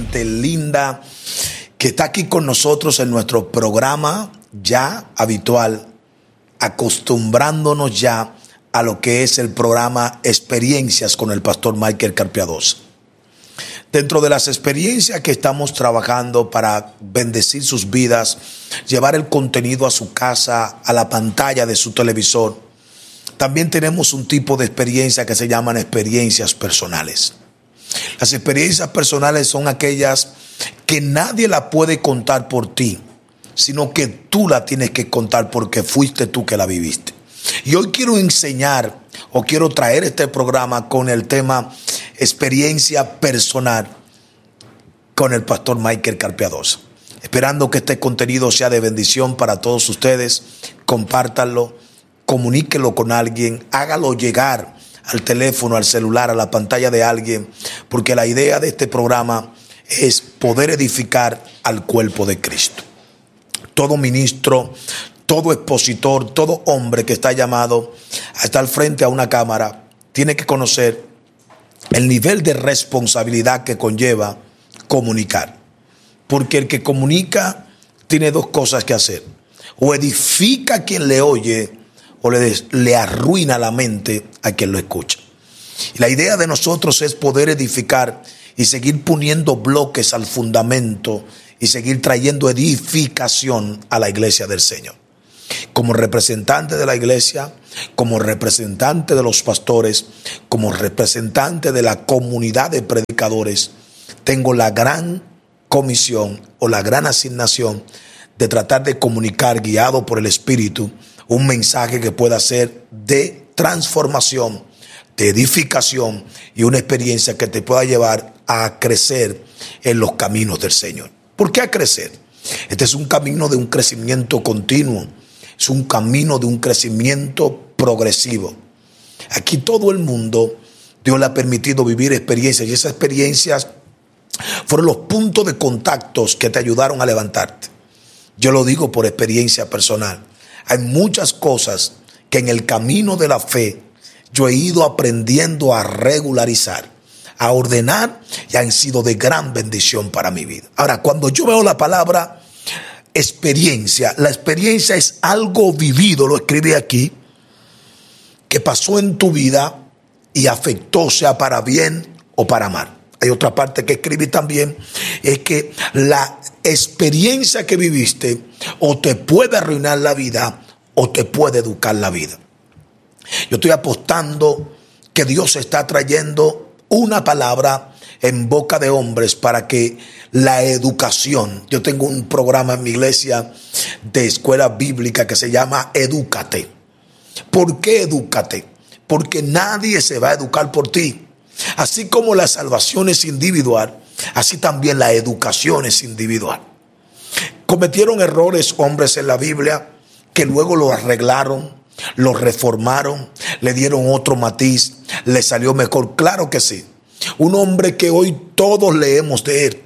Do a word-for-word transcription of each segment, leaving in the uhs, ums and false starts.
gente linda que está aquí con nosotros en nuestro programa ya habitual, acostumbrándonos ya a lo que es el programa Experiencias con el pastor Michael Carpiadosa. Dentro de las experiencias que estamos trabajando para bendecir sus vidas, llevar el contenido a su casa, a la pantalla de su televisor, también tenemos un tipo de experiencia que se llaman experiencias personales. Las experiencias personales son aquellas que nadie la puede contar por ti, sino que tú la tienes que contar porque fuiste tú que la viviste. Y hoy quiero enseñar o quiero traer este programa con el tema experiencia personal con el pastor Michael Carpiadosa. Esperando que este contenido sea de bendición para todos ustedes. Compártanlo, comuníquelo con alguien, hágalo llegar al teléfono, al celular, a la pantalla de alguien, porque la idea de este programa es poder edificar al cuerpo de Cristo. Todo ministro, todo expositor, todo hombre que está llamado a estar frente a una cámara tiene que conocer el nivel de responsabilidad que conlleva comunicar. Porque el que comunica tiene dos cosas que hacer: o edifica a quien le oye, o le, le arruina la mente a quien lo escucha. Y la idea de nosotros es poder edificar y seguir poniendo bloques al fundamento y seguir trayendo edificación a la iglesia del Señor. Como representante de la iglesia, como representante de los pastores, como representante de la comunidad de predicadores, tengo la gran comisión o la gran asignación de tratar de comunicar, guiado por el Espíritu, un mensaje que pueda ser de transformación, de edificación y una experiencia que te pueda llevar a crecer en los caminos del Señor. ¿Por qué a crecer? Este es un camino de un crecimiento continuo. Es un camino de un crecimiento progresivo. Aquí todo el mundo, Dios le ha permitido vivir experiencias, y esas experiencias fueron los puntos de contactos que te ayudaron a levantarte. Yo lo digo por experiencia personal. Hay muchas cosas que en el camino de la fe yo he ido aprendiendo a regularizar, a ordenar, y han sido de gran bendición para mi vida. Ahora, cuando yo veo la palabra experiencia, la experiencia es algo vivido, lo escribí aquí, que pasó en tu vida y afectó, sea para bien o para mal. Hay otra parte que escribí también, es que la experiencia que viviste o te puede arruinar la vida o te puede educar la vida. Yo estoy apostando que Dios está trayendo una palabra en boca de hombres para que la educación, yo tengo un programa en mi iglesia de escuela bíblica que se llama Edúcate. ¿Por qué edúcate? Porque nadie se va a educar por ti. Así como la salvación es individual, así también la educación es individual. Cometieron errores hombres en la Biblia que luego lo arreglaron, lo reformaron, le dieron otro matiz, le salió mejor. Claro que sí. Un hombre que hoy todos leemos de él.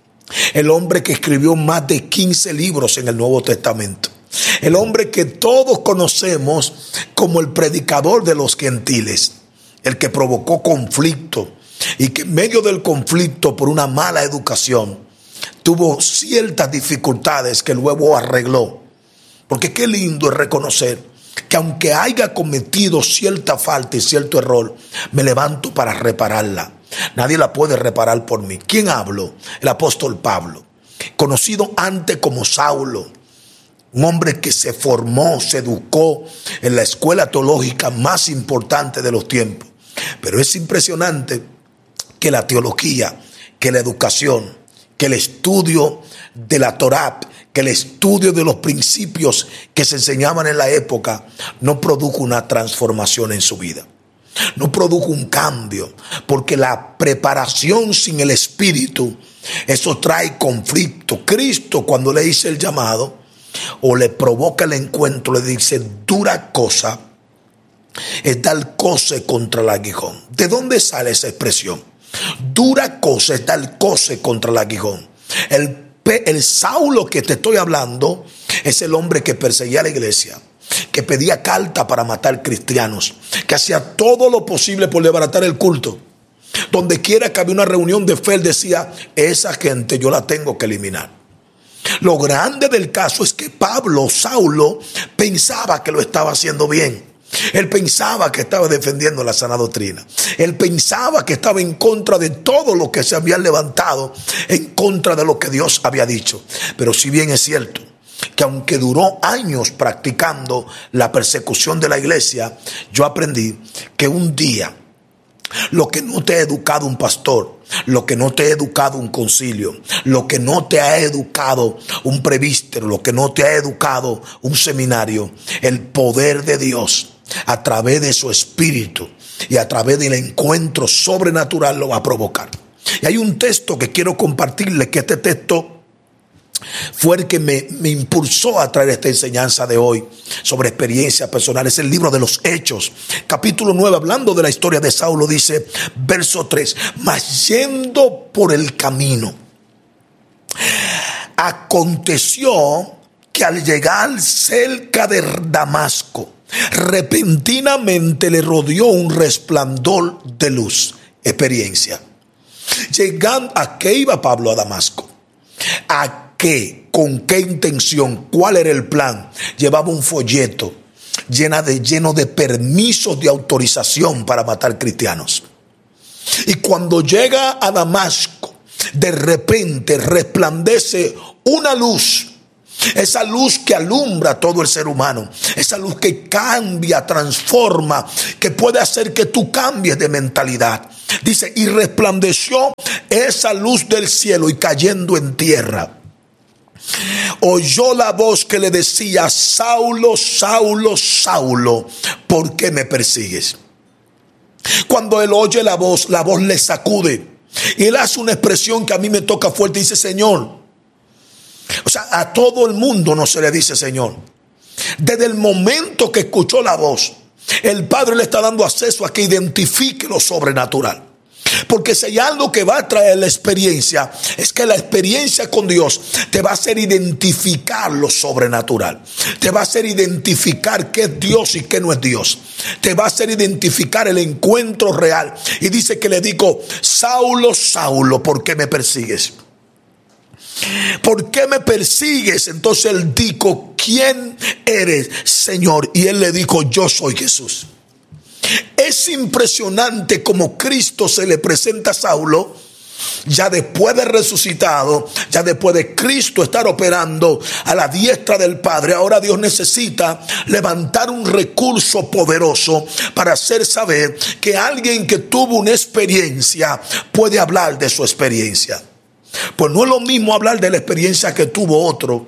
El hombre que escribió más de quince libros en el Nuevo Testamento. El hombre que todos conocemos como el predicador de los gentiles. El que provocó conflicto y que en medio del conflicto, por una mala educación, tuvo ciertas dificultades que luego arregló. Porque qué lindo es reconocer que aunque haya cometido cierta falta y cierto error, me levanto para repararla. Nadie la puede reparar por mí. ¿Quién habló? El apóstol Pablo, conocido antes como Saulo, un hombre que se formó, se educó en la escuela teológica más importante de los tiempos. Pero es impresionante que la teología, que la educación, que el estudio de la Torá, que el estudio de los principios que se enseñaban en la época no produjo una transformación en su vida. No produjo un cambio, porque la preparación sin el Espíritu, eso trae conflicto. Cristo, cuando le hizo el llamado o le provoca el encuentro, le dice: dura cosa es dar coce contra el aguijón. ¿De dónde sale esa expresión? Dura cosa es dar coce contra el aguijón. El, el Saulo que te estoy hablando es el hombre que perseguía a la iglesia, que pedía carta para matar cristianos, que hacía todo lo posible por desbaratar el culto. Donde quiera que había una reunión de fe, él decía, esa gente yo la tengo que eliminar. Lo grande del caso es que Pablo, Saulo, pensaba que lo estaba haciendo bien. Él pensaba que estaba defendiendo la sana doctrina. Él pensaba que estaba en contra de todo lo que se había levantado, en contra de lo que Dios había dicho. Pero si bien es cierto que aunque duró años practicando la persecución de la iglesia, yo aprendí que un día lo que no te ha educado un pastor, lo que no te ha educado un concilio, lo que no te ha educado un presbítero, lo que no te ha educado un seminario, el poder de Dios a través de su espíritu y a través del encuentro sobrenatural lo va a provocar. Y hay un texto que quiero compartirles, que este texto fue el que me, me impulsó a traer esta enseñanza de hoy sobre experiencias personales. Es el libro de los Hechos, capítulo nueve, hablando de la historia de Saulo, dice, verso tres, mas yendo por el camino, aconteció que al llegar cerca de Damasco, repentinamente le rodeó un resplandor de luz. Experiencia. Llegando, ¿a qué iba Pablo a Damasco? ¿A qué? ¿Con qué intención? ¿Cuál era el plan? Llevaba un folleto lleno de, lleno de permisos de autorización para matar cristianos. Y cuando llega a Damasco, de repente resplandece una luz. Esa luz que alumbra a todo el ser humano. Esa luz que cambia, transforma, que puede hacer que tú cambies de mentalidad. Dice, y resplandeció esa luz del cielo y cayendo en tierra, oyó la voz que le decía, Saulo, Saulo, Saulo, ¿por qué me persigues? Cuando él oye la voz, la voz le sacude. Y él hace una expresión que a mí me toca fuerte. Dice, Señor. O sea, a todo el mundo no se le dice Señor. Desde el momento que escuchó la voz, el Padre le está dando acceso a que identifique lo sobrenatural. Porque si hay algo que va a traer la experiencia, es que la experiencia con Dios te va a hacer identificar lo sobrenatural. Te va a hacer identificar qué es Dios y qué no es Dios. Te va a hacer identificar el encuentro real. Y dice que le dijo, Saulo, Saulo, ¿por qué me persigues? ¿Por qué me persigues? Entonces él dijo, ¿quién eres, Señor? Y él le dijo, yo soy Jesús. Es impresionante como Cristo se le presenta a Saulo, ya después de resucitado, ya después de Cristo estar operando a la diestra del Padre. Ahora Dios necesita levantar un recurso poderoso para hacer saber que alguien que tuvo una experiencia puede hablar de su experiencia. Pues no es lo mismo hablar de la experiencia que tuvo otro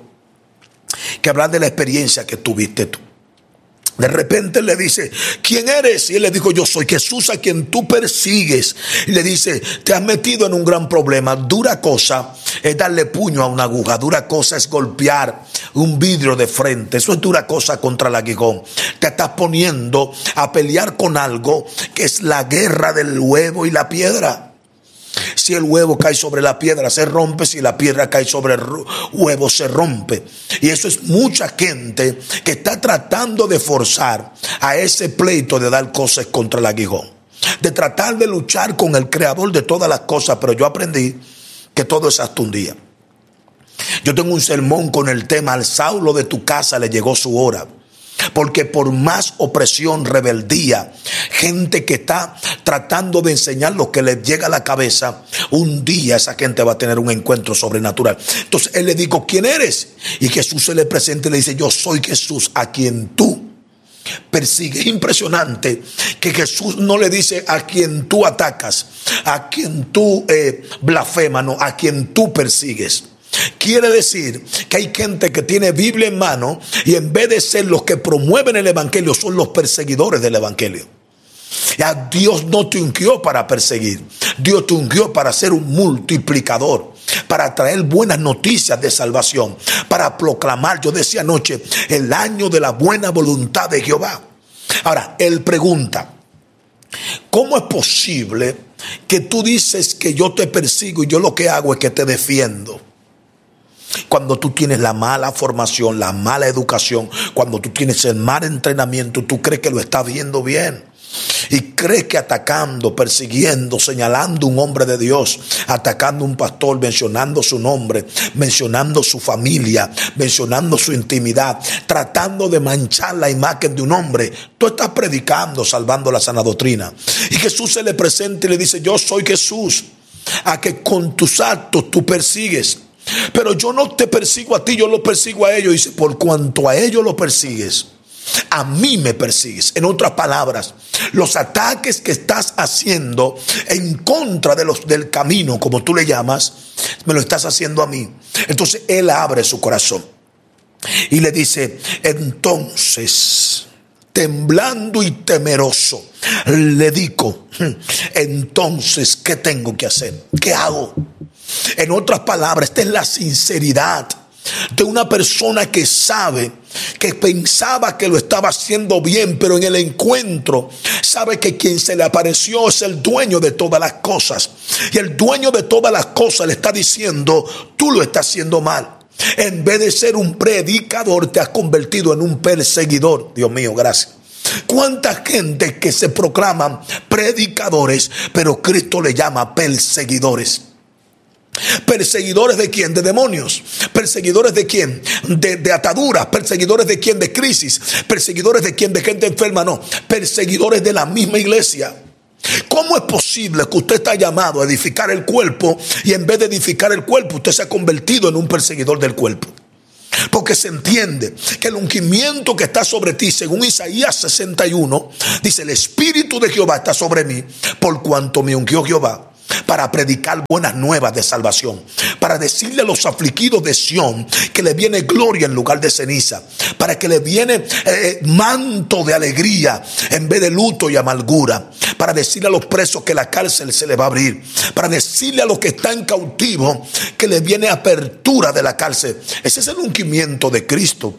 que hablar de la experiencia que tuviste tú. De repente le dice, ¿quién eres? Y él le dijo, yo soy Jesús a quien tú persigues. Y le dice, te has metido en un gran problema. Dura cosa es darle puño a una aguja. Dura cosa es golpear un vidrio de frente. Eso es dura cosa contra el aguijón. Te estás poniendo a pelear con algo que es la guerra del huevo y la piedra. Si el huevo cae sobre la piedra, se rompe. Si la piedra cae sobre el huevo, se rompe. Y eso es mucha gente que está tratando de forzar a ese pleito de dar cosas contra el aguijón, de tratar de luchar con el creador de todas las cosas. Pero yo aprendí que todo es hasta un día. Yo tengo un sermón con el tema, al Saulo de tu casa le llegó su hora. Porque por más opresión, rebeldía, gente que está tratando de enseñar lo que les llega a la cabeza, un día esa gente va a tener un encuentro sobrenatural. Entonces él le dijo, ¿quién eres? Y Jesús se le presenta y le dice, yo soy Jesús a quien tú persigues. Impresionante que Jesús no le dice a quien tú atacas, a quien tú eh, blasfemas, no, a quien tú persigues. Quiere decir que hay gente que tiene Biblia en mano y en vez de ser los que promueven el evangelio, son los perseguidores del evangelio. Ya Dios no te ungió para perseguir. Dios te ungió para ser un multiplicador, para traer buenas noticias de salvación, para proclamar, yo decía anoche, el año de la buena voluntad de Jehová. Ahora, él pregunta, ¿cómo es posible que tú dices que yo te persigo y yo lo que hago es que te defiendo? Cuando tú tienes la mala formación, la mala educación, cuando tú tienes el mal entrenamiento, tú crees que lo estás viendo bien. y crees que atacando, persiguiendo, señalando un hombre de Dios, atacando un pastor, mencionando su nombre, mencionando su familia, mencionando su intimidad, tratando de manchar la imagen de un hombre, tú estás predicando, salvando la sana doctrina. Y Jesús se le presenta y le dice: yo soy Jesús, a que con tus actos tú persigues. Pero yo no te persigo a ti, yo lo persigo a ellos. Dice: por cuanto a ellos lo persigues, a mí me persigues. En otras palabras, los ataques que estás haciendo en contra de los del camino, como tú le llamas, me lo estás haciendo a mí. Entonces él abre su corazón y le dice: entonces, temblando y temeroso, le digo: entonces, ¿qué tengo que hacer? ¿Qué hago? En otras palabras, esta es la sinceridad de una persona que sabe, que pensaba que lo estaba haciendo bien, pero en el encuentro sabe que quien se le apareció es el dueño de todas las cosas. Y el dueño de todas las cosas le está diciendo: tú lo estás haciendo mal. En vez de ser un predicador, te has convertido en un perseguidor. Dios mío, gracias. ¿Cuánta gente que se proclaman predicadores, pero Cristo le llama perseguidores? ¿Perseguidores de quién? De demonios. ¿Perseguidores de quién? De, de ataduras. ¿Perseguidores de quién? De crisis. ¿Perseguidores de quién? De gente enferma. No, perseguidores de la misma iglesia. ¿Cómo es posible que usted está llamado a edificar el cuerpo y en vez de edificar el cuerpo usted se ha convertido en un perseguidor del cuerpo? Porque se entiende que el ungimiento que está sobre ti, según Isaías sesenta y uno, dice: el Espíritu de Jehová está sobre mí, por cuanto me ungió Jehová para predicar buenas nuevas de salvación, para decirle a los afligidos de Sión que le viene gloria en lugar de ceniza, para que le viene eh, manto de alegría en vez de luto y amargura, para decirle a los presos que la cárcel se le va a abrir, para decirle a los que están cautivos que le viene apertura de la cárcel. Ese es el ungimiento de Cristo.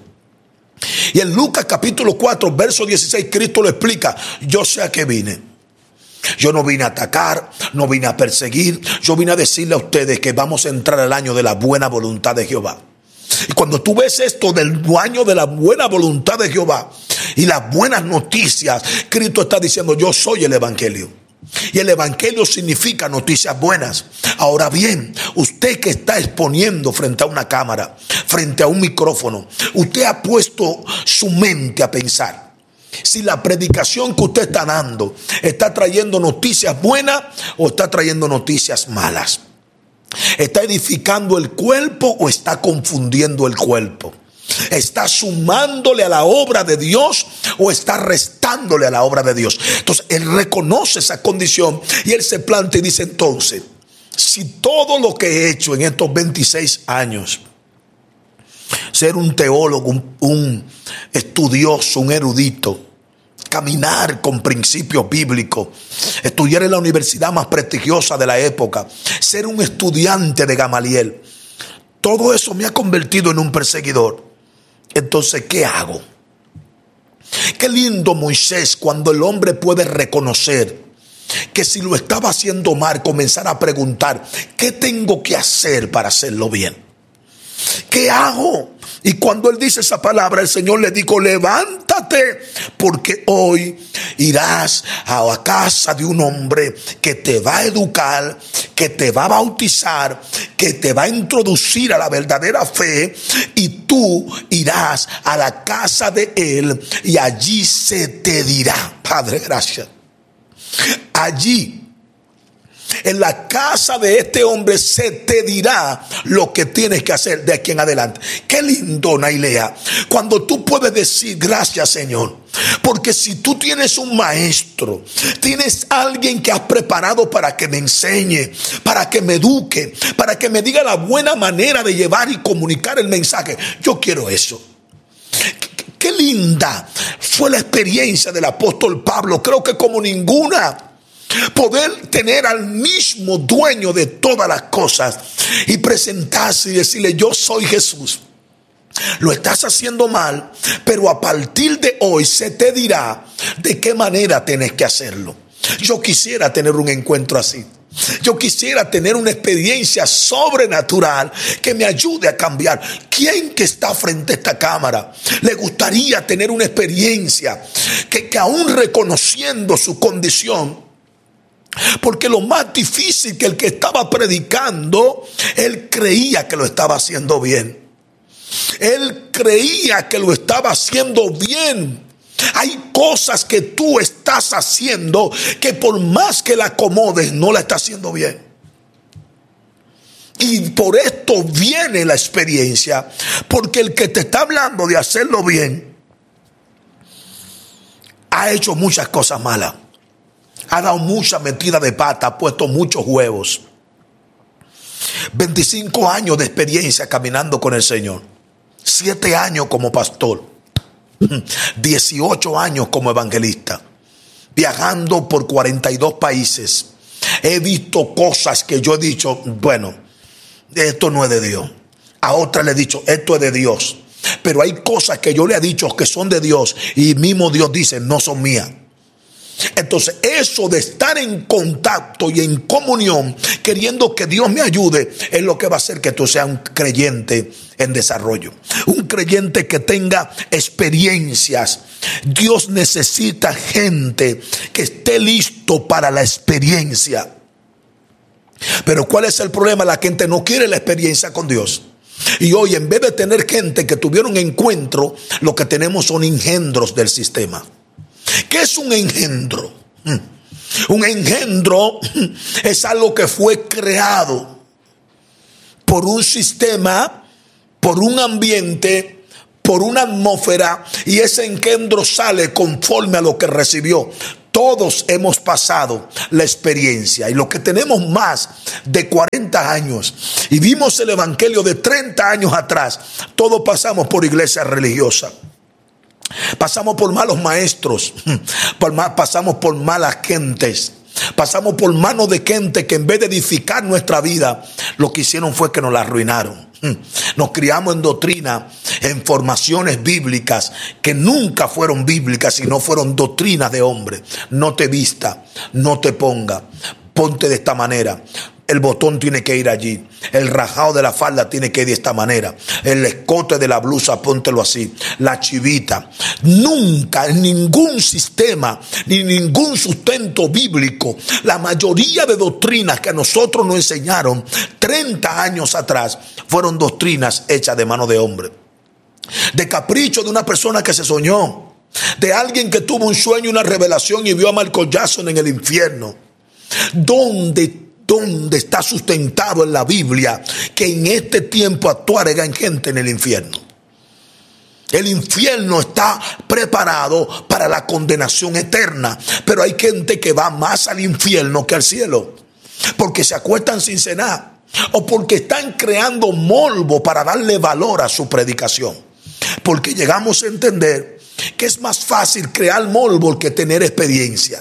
Y en Lucas capítulo cuatro, verso dieciséis, Cristo lo explica: yo sé a qué vine. Yo no vine a atacar, no vine a perseguir. Yo vine a decirle a ustedes que vamos a entrar al año de la buena voluntad de Jehová. Y cuando tú ves esto del año de la buena voluntad de Jehová y las buenas noticias, Cristo está diciendo: yo soy el evangelio. Y el evangelio significa noticias buenas. Ahora bien, usted que está exponiendo frente a una cámara, frente a un micrófono, usted ha puesto su mente a pensar si la predicación que usted está dando está trayendo noticias buenas o está trayendo noticias malas. ¿Está edificando el cuerpo o está confundiendo el cuerpo? ¿Está sumándole a la obra de Dios o está restándole a la obra de Dios? Entonces él reconoce esa condición y él se plantea y dice: entonces, si todo lo que he hecho en estos veintiséis años, ser un teólogo, un, un estudioso, un erudito, caminar con principios bíblicos, estudiar en la universidad más prestigiosa de la época, ser un estudiante de Gamaliel, todo eso me ha convertido en un perseguidor. Entonces, ¿qué hago? Qué lindo Moisés, cuando el hombre puede reconocer que si lo estaba haciendo mal, comenzar a preguntar: ¿qué tengo que hacer para hacerlo bien? ¿Qué hago? Y cuando él dice esa palabra, el Señor le dijo: levántate, porque hoy irás a la casa de un hombre que te va a educar, que te va a bautizar, que te va a introducir a la verdadera fe, y tú irás a la casa de él y allí se te dirá. Padre, gracias. Allí, en la casa de este hombre, se te dirá lo que tienes que hacer de aquí en adelante. Qué lindo, Nailea, cuando tú puedes decir: gracias, Señor, porque si tú tienes un maestro, tienes alguien que has preparado para que me enseñe, para que me eduque, para que me diga la buena manera de llevar y comunicar el mensaje. Yo quiero eso. Qué linda fue la experiencia del apóstol Pablo. Creo que como ninguna, poder tener al mismo dueño de todas las cosas y presentarse y decirle: yo soy Jesús, lo estás haciendo mal, pero a partir de hoy se te dirá de qué manera tienes que hacerlo. Yo quisiera tener un encuentro así. Yo quisiera tener una experiencia sobrenatural que me ayude a cambiar. ¿Quién que está frente a esta cámara le gustaría tener una experiencia que, que aún reconociendo su condición? Porque lo más difícil que el que estaba predicando, él creía que lo estaba haciendo bien. Él creía que lo estaba haciendo bien. Hay cosas que tú estás haciendo que por más que la acomodes, no la estás haciendo bien. Y por esto viene la experiencia. Porque el que te está hablando de hacerlo bien, ha hecho muchas cosas malas. Ha dado mucha metida de pata, ha puesto muchos huevos. veinticinco años de experiencia caminando con el Señor. siete años como pastor. dieciocho años como evangelista, viajando por cuarenta y dos países. He visto cosas que yo he dicho, bueno, esto no es de Dios. A otra le he dicho, esto es de Dios. Pero hay cosas que yo le he dicho que son de Dios y mismo Dios dice, no son mías. Entonces eso de estar en contacto y en comunión, queriendo que Dios me ayude, es lo que va a hacer que tú seas un creyente en desarrollo, un creyente que tenga experiencias. Dios necesita gente que esté listo para la experiencia. Pero ¿cuál es el problema? La gente no quiere la experiencia con Dios. Y hoy, en vez de tener gente que tuvieron encuentro, lo que tenemos son engendros del sistema. ¿Qué es un engendro? Un engendro es algo que fue creado por un sistema, por un ambiente, por una atmósfera, y ese engendro sale conforme a lo que recibió. Todos hemos pasado la experiencia, y los que tenemos más de cuarenta años y vimos el evangelio de treinta años atrás, todos pasamos por iglesias religiosas. Pasamos por malos maestros, pasamos por malas gentes, pasamos por manos de gente que en vez de edificar nuestra vida, lo que hicieron fue que nos la arruinaron. Nos criamos en doctrina, en formaciones bíblicas que nunca fueron bíblicas, sino fueron doctrinas de hombre. No te vista, no te ponga, ponte de esta manera. El botón tiene que ir allí. El rajado de la falda tiene que ir de esta manera. El escote de la blusa, póntelo así. La chivita. Nunca en ningún sistema, ni ningún sustento bíblico, la mayoría de doctrinas que a nosotros nos enseñaron treinta años atrás, fueron doctrinas hechas de mano de hombre. De capricho de una persona que se soñó. De alguien que tuvo un sueño, una revelación y vio a Michael Jackson en el infierno. ¿Dónde ¿Dónde está sustentado en la Biblia que en este tiempo actuará en gente en el infierno? El infierno está preparado para la condenación eterna, pero hay gente que va más al infierno que al cielo, porque se acuestan sin cenar o porque están creando morbo para darle valor a su predicación. Porque llegamos a entender que es más fácil crear morbo que tener experiencia.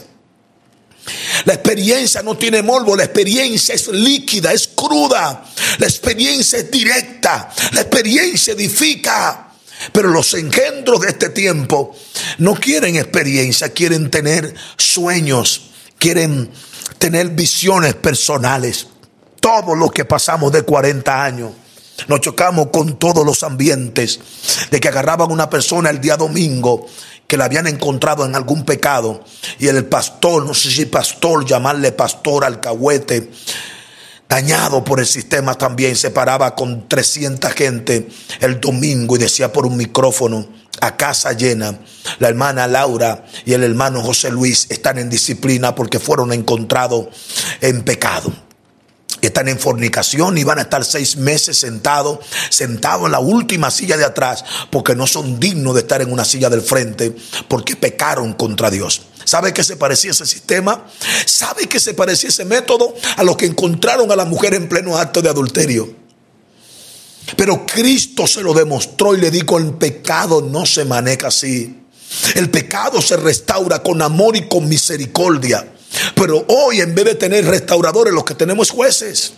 La experiencia no tiene morbo, la experiencia es líquida, es cruda, la experiencia es directa, la experiencia edifica. Pero los engendros de este tiempo no quieren experiencia, quieren tener sueños, quieren tener visiones personales. Todos los que pasamos de cuarenta años nos chocamos con todos los ambientes de que agarraban a una persona el día domingo que la habían encontrado en algún pecado, y el pastor, no sé si pastor, llamarle pastor alcahuete, dañado por el sistema también, se paraba con trescientas gente el domingo y decía por un micrófono a casa llena: la hermana Laura y el hermano José Luis están en disciplina porque fueron encontrados en pecado. Están en fornicación y van a estar seis meses sentados, sentados en la última silla de atrás, porque no son dignos de estar en una silla del frente, porque pecaron contra Dios. ¿Sabe qué se parecía ese sistema? ¿Sabe qué se parecía ese método? A los que encontraron a la mujer en pleno acto de adulterio. Pero Cristo se lo demostró y le dijo: el pecado no se maneja así. El pecado se restaura con amor y con misericordia. Pero hoy, en vez de tener restauradores, los que tenemos jueces.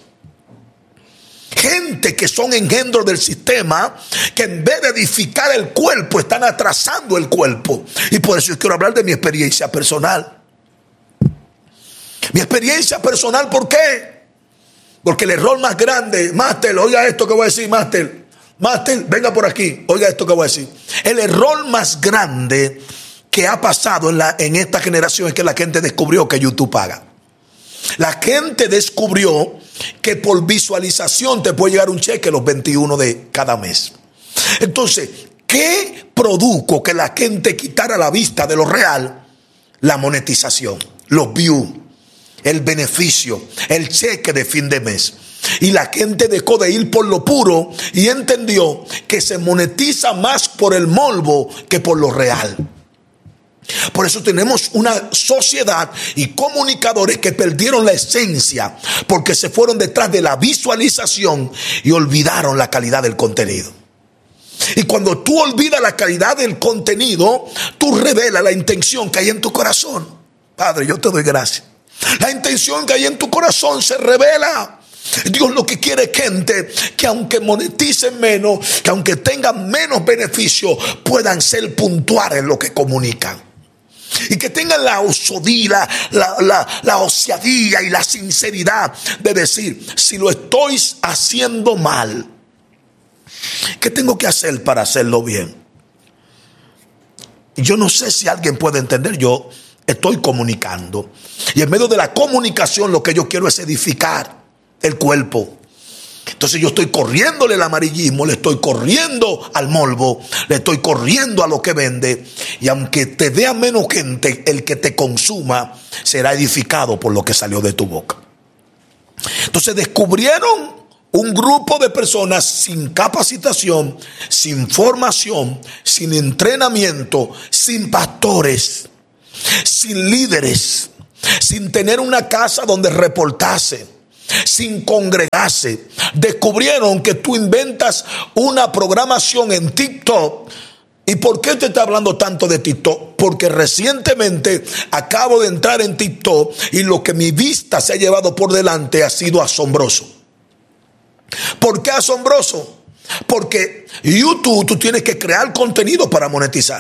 Gente que son engendros del sistema, que en vez de edificar el cuerpo, están atrasando el cuerpo. Y por eso yo quiero hablar de mi experiencia personal. Mi experiencia personal, ¿por qué? Porque el error más grande, Máster, oiga esto que voy a decir, Máster, Máster, venga por aquí, oiga esto que voy a decir. El error más grande que ha pasado en, la, en esta generación es que la gente descubrió que YouTube paga. La gente descubrió que por visualización te puede llegar un cheque los veintiuno de cada mes. Entonces, ¿qué produjo que la gente quitara la vista de lo real? La monetización, los views, el beneficio, el cheque de fin de mes. Y la gente dejó de ir por lo puro y entendió que se monetiza más por el morbo que por lo real. Por eso tenemos una sociedad y comunicadores que perdieron la esencia porque se fueron detrás de la visualización y olvidaron la calidad del contenido. Y cuando tú olvidas la calidad del contenido, tú revelas la intención que hay en tu corazón. Padre, yo te doy gracias. La intención que hay en tu corazón se revela. Dios lo que quiere es gente que aunque moneticen menos, que aunque tengan menos beneficio, puedan ser puntuales en lo que comunican. Y que tengan la osodía, la, la, la ociadía y la sinceridad de decir, si lo estoy haciendo mal, ¿qué tengo que hacer para hacerlo bien? Y yo no sé si alguien puede entender, yo estoy comunicando. Y en medio de la comunicación lo que yo quiero es edificar el cuerpo. Entonces yo estoy corriéndole el amarillismo, le estoy corriendo al morbo, le estoy corriendo a lo que vende. Y aunque te vea menos gente, el que te consuma será edificado por lo que salió de tu boca. Entonces descubrieron un grupo de personas sin capacitación, sin formación, sin entrenamiento, sin pastores, sin líderes, sin tener una casa donde reportarse, sin congregarse. Descubrieron que tú inventas una programación en TikTok. ¿Y por qué te está hablando tanto de TikTok? Porque recientemente acabo de entrar en TikTok y lo que mi vista se ha llevado por delante ha sido asombroso. ¿Por qué asombroso? Porque YouTube tú tienes que crear contenido para monetizar.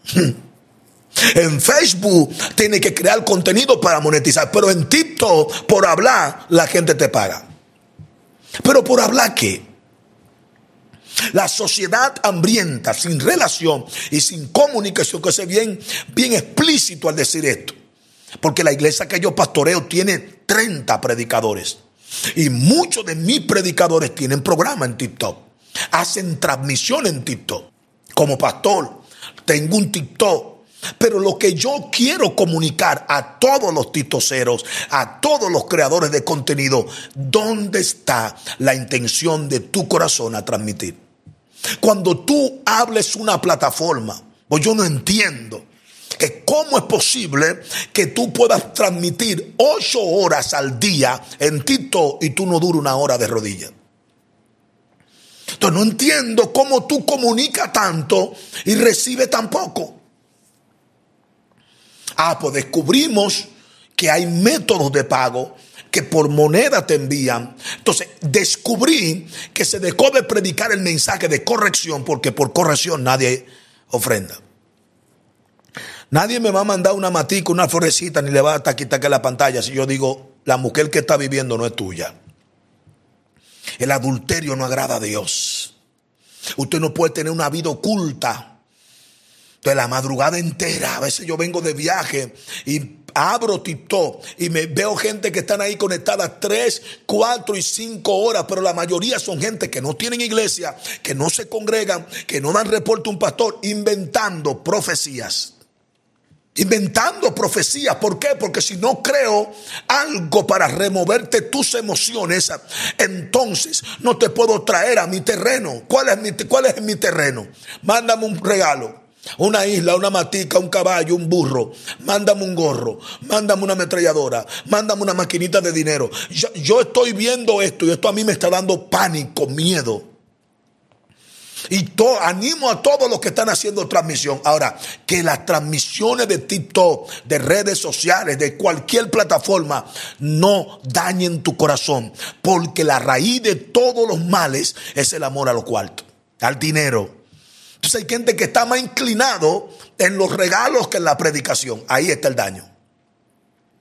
En Facebook tienes que crear contenido para monetizar. Pero en TikTok, por hablar, la gente te paga. ¿Pero por hablar qué? La sociedad hambrienta, sin relación y sin comunicación, que es bien, bien explícito al decir esto. Porque la iglesia que yo pastoreo tiene treinta predicadores. Y muchos de mis predicadores tienen programa en TikTok. Hacen transmisión en TikTok. Como pastor, tengo un TikTok. Pero lo que yo quiero comunicar a todos los tiktokeros, a todos los creadores de contenido, ¿dónde está la intención de tu corazón a transmitir? Cuando tú hables una plataforma, pues yo no entiendo que cómo es posible que tú puedas transmitir ocho horas al día en TikTok y tú no dures una hora de rodillas. Entonces no entiendo cómo tú comunicas tanto y recibes tan poco. Ah, pues descubrimos que hay métodos de pago que por moneda te envían. Entonces descubrí que se dejó de predicar el mensaje de corrección, porque por corrección nadie ofrenda. Nadie me va a mandar una matica, una florecita, ni le va a quitar que la pantalla si yo digo, la mujer que está viviendo no es tuya. El adulterio no agrada a Dios. Usted no puede tener una vida oculta. Entonces la madrugada entera, a veces yo vengo de viaje y abro TikTok y me veo gente que están ahí conectada tres, cuatro y cinco horas, pero la mayoría son gente que no tienen iglesia, que no se congregan, que no dan reporte a un pastor, inventando profecías. Inventando profecías. ¿Por qué? Porque si no creo algo para removerte tus emociones, entonces no te puedo traer a mi terreno. ¿Cuál es mi, cuál es mi terreno? Mándame un regalo. Una isla, una matica, un caballo, un burro. Mándame un gorro, mándame una ametralladora, mándame una maquinita de dinero. Yo, yo estoy viendo esto y esto a mí me está dando pánico, miedo. Y to, animo a todos los que están haciendo transmisión. Ahora, que las transmisiones de TikTok, de redes sociales, de cualquier plataforma, no dañen tu corazón. Porque la raíz de todos los males es el amor a los cuartos, al dinero. Entonces hay gente que está más inclinado en los regalos que en la predicación. Ahí está el daño.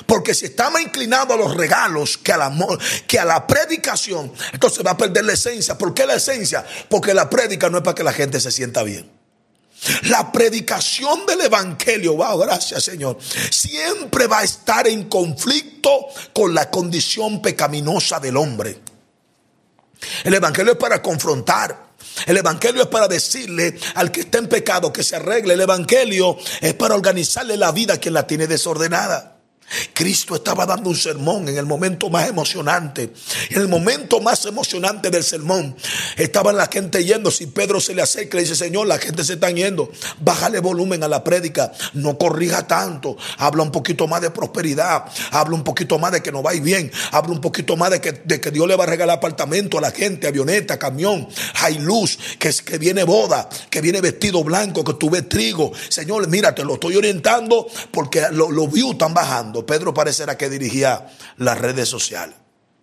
Porque si está más inclinado a los regalos que al amor, que a la predicación, entonces va a perder la esencia. ¿Por qué la esencia? Porque la prédica no es para que la gente se sienta bien. La predicación del evangelio, wow, gracias Señor, siempre va a estar en conflicto con la condición pecaminosa del hombre. El evangelio es para confrontar. El evangelio es para decirle al que está en pecado que se arregle. El evangelio es para organizarle la vida a quien la tiene desordenada. Cristo estaba dando un sermón en el momento más emocionante. En el momento más emocionante del sermón estaba la gente yendo. Si Pedro se le acerca y le dice: Señor, la gente se está yendo, bájale volumen a la prédica, no corrija tanto, habla un poquito más de prosperidad, habla un poquito más de que nos va a ir bien, habla un poquito más de que, de que Dios le va a regalar apartamento a la gente, avioneta, camión, hay luz, que, que viene boda, que viene vestido blanco, que tú ves trigo. Señor, mira, te lo estoy orientando porque los lo views están bajando. Pedro parecerá que dirigía las redes sociales.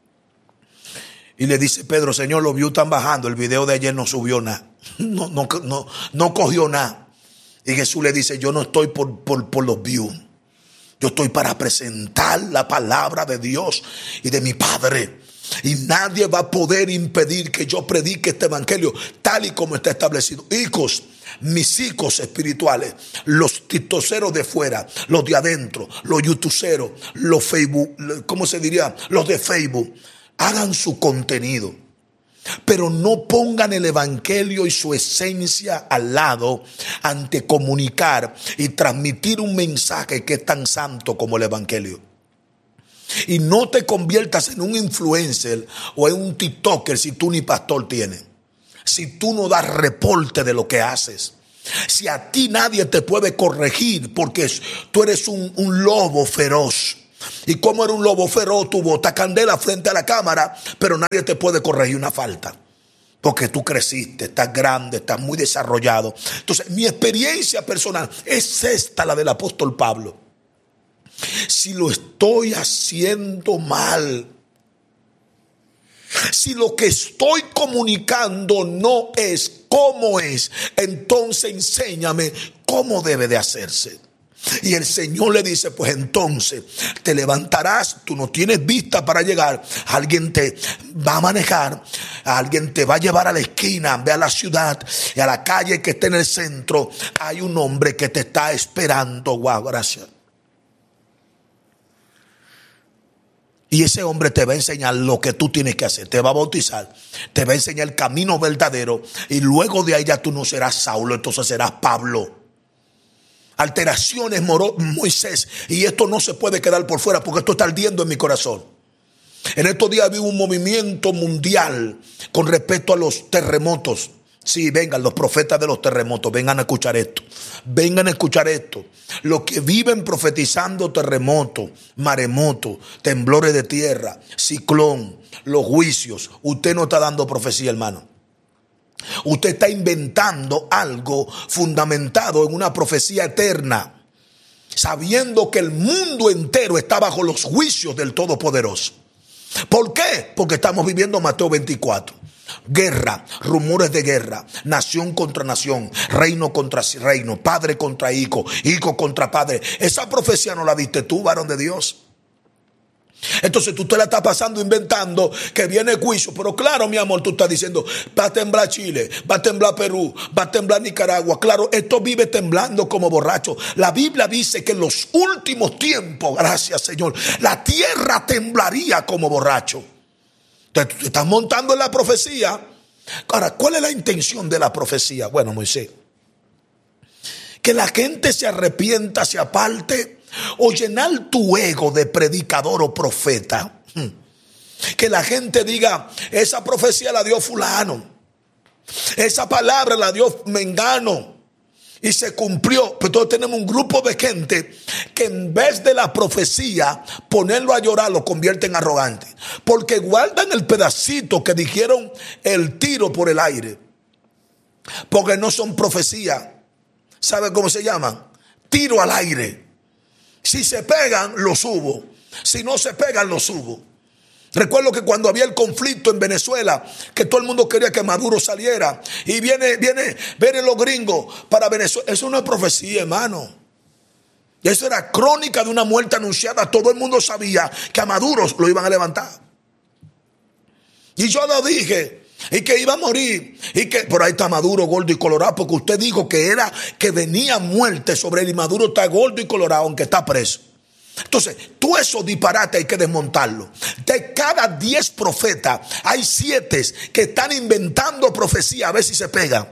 Y le dice Pedro: Señor, los views están bajando. El video de ayer no subió nada. No, no, no, no cogió nada. Y Jesús le dice: yo no estoy por, por, por los views. Yo estoy para presentar la palabra de Dios y de mi Padre. Y nadie va a poder impedir que yo predique este evangelio tal y como está establecido. Hijos, mis hijos espirituales, los tiktokeros de fuera, los de adentro, los youtuberos, los Facebook, ¿cómo se diría? Los de Facebook, hagan su contenido, pero no pongan el evangelio y su esencia al lado ante comunicar y transmitir un mensaje que es tan santo como el evangelio. Y no te conviertas en un influencer o en un tiktoker si tú ni pastor tienes. Si tú no das reporte de lo que haces. Si a ti nadie te puede corregir porque tú eres un, un lobo feroz. Y como eres un lobo feroz, tú botas candela frente a la cámara, pero nadie te puede corregir una falta. Porque tú creciste, estás grande, estás muy desarrollado. Entonces, mi experiencia personal es esta, la del apóstol Pablo. Si lo estoy haciendo mal, si lo que estoy comunicando no es como es, entonces enséñame cómo debe de hacerse. Y el Señor le dice: pues entonces te levantarás, tú no tienes vista para llegar, alguien te va a manejar, alguien te va a llevar a la esquina, ve a la ciudad y a la calle que está en el centro, hay un hombre que te está esperando. Wow, gracias. Y ese hombre te va a enseñar lo que tú tienes que hacer. Te va a bautizar. Te va a enseñar el camino verdadero. Y luego de ahí ya tú no serás Saulo, entonces serás Pablo. Alteraciones, Moisés. Y esto no se puede quedar por fuera porque esto está ardiendo en mi corazón. En estos días vivo un movimiento mundial con respecto a los terremotos. Sí, vengan los profetas de los terremotos, vengan a escuchar esto. Vengan a escuchar esto. Los que viven profetizando terremotos, maremotos, temblores de tierra, ciclón, los juicios. Usted no está dando profecía, hermano. Usted está inventando algo fundamentado en una profecía eterna, sabiendo que el mundo entero está bajo los juicios del Todopoderoso. ¿Por qué? Porque estamos viviendo Mateo veinticuatro. Guerra, rumores de guerra, nación contra nación, reino contra reino, padre contra hijo, hijo contra padre. Esa profecía no la diste tú, varón de Dios. Entonces tú te la estás pasando inventando que viene juicio. Pero claro, mi amor, tú estás diciendo: va a temblar Chile, va a temblar Perú, va a temblar Nicaragua. Claro, esto vive temblando como borracho. La Biblia dice que en los últimos tiempos, gracias Señor, la tierra temblaría como borracho. Entonces tú te estás montando en la profecía. Ahora, ¿cuál es la intención de la profecía? Bueno, Moisés, que la gente se arrepienta, se aparte, o llenar tu ego de predicador o profeta. Que la gente diga: esa profecía la dio fulano, esa palabra la dio mengano, y se cumplió. Pero todos tenemos un grupo de gente que en vez de la profecía ponerlo a llorar, lo convierte en arrogante, porque guardan el pedacito que dijeron el tiro por el aire, porque no son profecía. ¿Sabe cómo se llaman? Tiro al aire. Si se pegan, lo subo. Si no se pegan, lo subo. Recuerdo que cuando había el conflicto en Venezuela, que todo el mundo quería que Maduro saliera, y viene, viene, vienen los gringos para Venezuela. Eso no es profecía, hermano. Y eso era crónica de una muerte anunciada. Todo el mundo sabía que a Maduro lo iban a levantar. Y yo lo dije, y que iba a morir, y que por ahí está Maduro gordo y colorado, porque usted dijo que era que venía muerte sobre él, y Maduro está gordo y colorado aunque está preso. Entonces, tú eso disparate hay que desmontarlo. De cada diez profetas hay siete que están inventando profecía a ver si se pegan.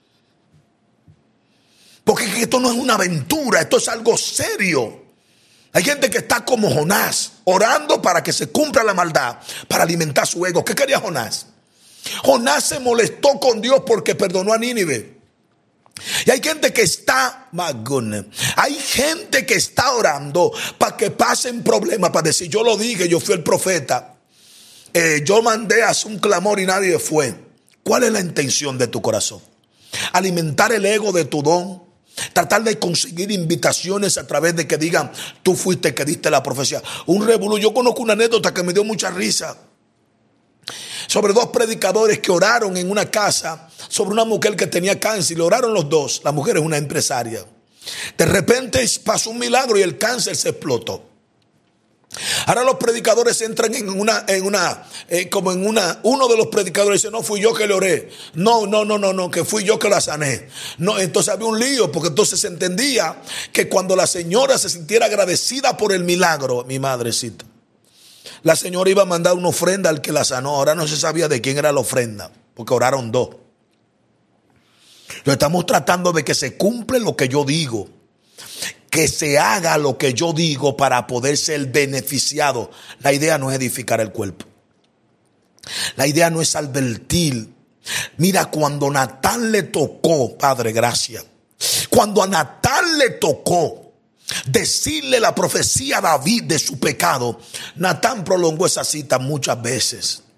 Porque esto no es una aventura, esto es algo serio. Hay gente que está como Jonás, orando para que se cumpla la maldad, para alimentar su ego. ¿Qué quería Jonás? Jonás se molestó con Dios porque perdonó a Nínive. Y hay gente que está, my goodness, hay gente que está orando para que pasen problemas, para decir, yo lo dije, yo fui el profeta, eh, yo mandé a hacer un clamor y nadie fue. ¿Cuál es la intención de tu corazón? Alimentar el ego de tu don, tratar de conseguir invitaciones a través de que digan, tú fuiste el que diste la profecía. Un revolú. Yo conozco una anécdota que me dio mucha risa sobre dos predicadores que oraron en una casa sobre una mujer que tenía cáncer, y lo oraron los dos. La mujer es una empresaria. De repente pasó un milagro y el cáncer se explotó. Ahora los predicadores entran en una, en una, eh, como en una, uno de los predicadores dice, no fui yo que le oré. No, no, no, no, no, que fui yo que la sané. No, entonces había un lío, porque entonces se entendía que cuando la señora se sintiera agradecida por el milagro, mi madrecita, la señora iba a mandar una ofrenda al que la sanó. Ahora no se sabía de quién era la ofrenda, porque oraron dos. Lo estamos tratando de que se cumple lo que yo digo, que se haga lo que yo digo para poder ser beneficiado. La idea no es edificar el cuerpo. La idea no es advertir. Mira, cuando Natán le tocó, Padre, gracias. Cuando a Natán le tocó decirle la profecía a David de su pecado, Natán prolongó esa cita muchas veces.